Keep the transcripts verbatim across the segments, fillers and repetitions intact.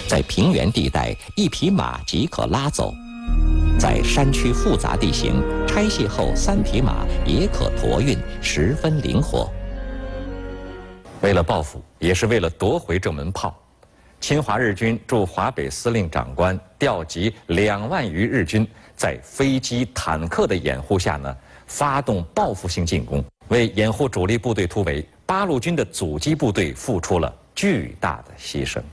在平原地带，一匹马即可拉走；在山区复杂地形，拆卸后三匹马也可驮运，十分灵活。为了报复，也是为了夺回这门炮，侵华日军驻华北司令长官调集两万余日军，在飞机、坦克的掩护下呢，发动报复性进攻。为掩护主力部队突围，八路军的阻击部队付出了巨大的牺牲。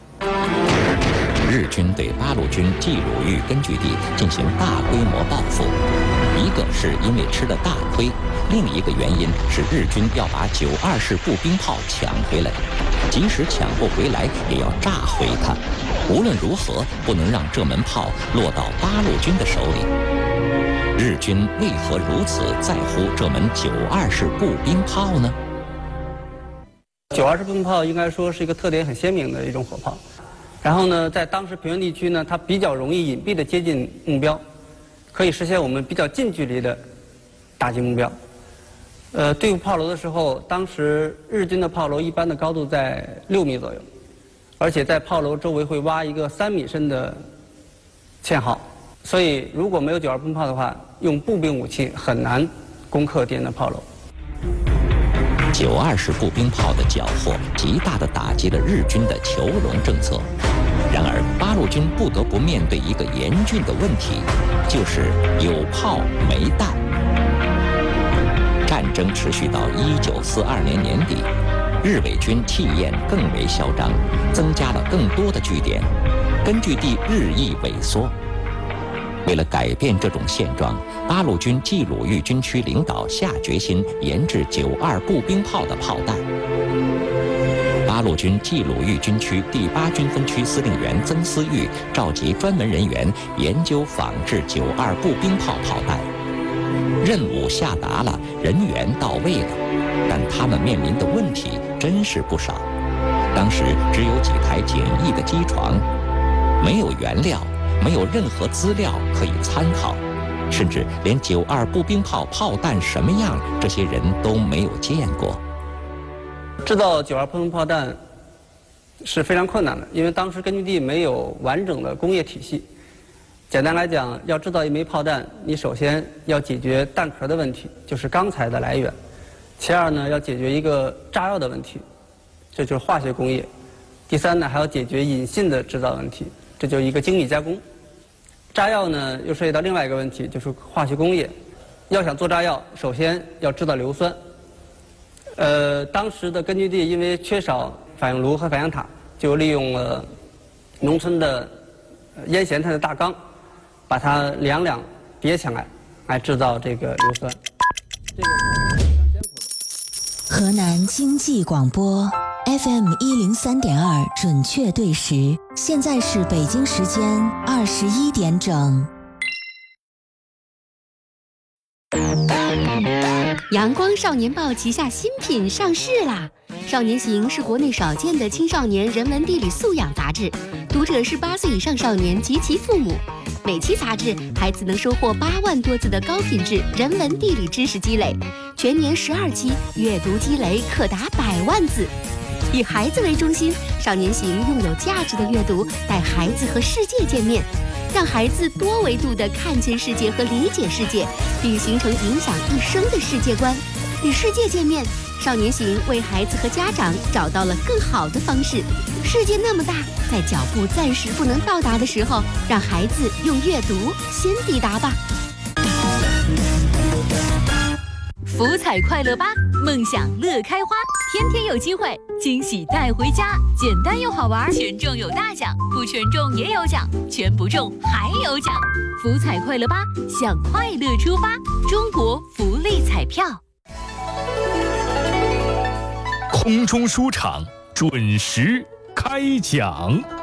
日军对八路军冀鲁豫根据地进行大规模报复，一个是因为吃了大亏，另一个原因是日军要把九二式步兵炮抢回来，即使抢不回来，也要炸毁它。无论如何，不能让这门炮落到八路军的手里。日军为何如此在乎这门九二式步兵炮呢？ 九二式步兵炮应该说是一个特点很鲜明的一种火炮。然后呢，在当时平原地区呢，它比较容易隐蔽地接近目标，可以实现我们比较近距离的打击目标。呃，对付炮楼的时候，当时日军的炮楼一般的高度在六米左右，而且在炮楼周围会挖一个三米深的堑壕，所以如果没有九二步兵炮的话，用步兵武器很难攻克敌人的炮楼。 九二式步兵炮的缴获，极大地打击了日军的囚笼政策。然而，八路军不得不面对一个严峻的问题，就是有炮没弹。战争持续到一九四二年年底，日伪军气焰更为嚣张，增加了更多的据点，根据地日益萎缩。为了改变这种现状，八路军冀鲁豫军区领导下决心研制九二步兵炮的炮弹。八路军冀鲁豫军区第八军分区司令员曾思玉召集专门人员研究仿制九二步兵炮炮弹。任务下达了，人员到位了，但他们面临的问题真是不少。当时只有几台简易的机床，没有原料，没有任何资料可以参考，甚至连九二步兵炮炮弹什么样，这些人都没有见过。 制造九二步兵炮弹是非常困难的，因为当时根据地没有完整的工业体系。简单来讲，要制造一枚炮弹，你首先要解决弹壳的问题，就是钢材的来源；其二呢，要解决一个炸药的问题，这就是化学工业；第三呢，还要解决引信的制造问题，这就是一个精密加工。炸药呢，又涉及到另外一个问题，就是化学工业。要想做炸药，首先要制造硫酸。呃，当时的根据地因为缺少反应炉和反应塔，就利用了农村的烟咸炭的大缸，把它两两叠起来，来制造这个硫酸。这个河南经济广播 F M 一零三点二准确对时，现在是北京时间二十一点整。 阳光少年报旗下新品上市啦！少年行是国内少见的青少年人文地理素养杂志，读者是八岁以上少年及其父母。每期杂志，孩子能收获八万多字的高品质人文地理知识积累，全年十二期，阅读积累可达百万字。以孩子为中心，少年行用有价值的阅读带孩子和世界见面，让孩子多维度地看见世界和理解世界，并形成影响一生的世界观。与世界见面，少年行为孩子和家长找到了更好的方式。世界那么大，在脚步暂时不能到达的时候，让孩子用阅读先抵达吧。福彩快乐吧，梦想乐开花，天天有机会，惊喜带回家，简单又好玩，全中有大奖，不全中也有奖，全不中还有奖。福彩快乐吧，向快乐出发，中国福利彩票。 空中书场准时开讲。